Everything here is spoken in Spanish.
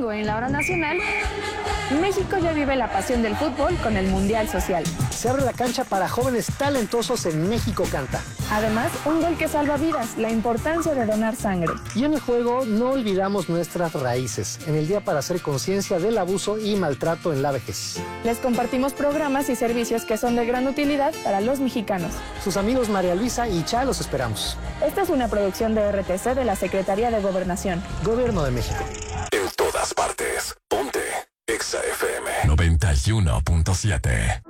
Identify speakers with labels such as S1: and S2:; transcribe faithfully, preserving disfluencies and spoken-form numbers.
S1: deportivo y en la hora nacional, México ya vive la pasión del fútbol con el Mundial Social.
S2: Se abre la cancha para jóvenes talentosos en México Canta.
S1: Además, un gol que salva vidas, la importancia de donar sangre.
S2: Y en el juego no olvidamos nuestras raíces, en el día para hacer conciencia del abuso y maltrato en la vejez.
S1: Les compartimos programas y servicios que son de gran utilidad para los mexicanos.
S2: Sus amigos María Luisa y Cha los esperamos.
S1: Esta es una producción de R T C de la Secretaría de Gobernación.
S2: Gobierno de México.
S3: En todas partes, ponte Exa F M noventa y uno punto siete.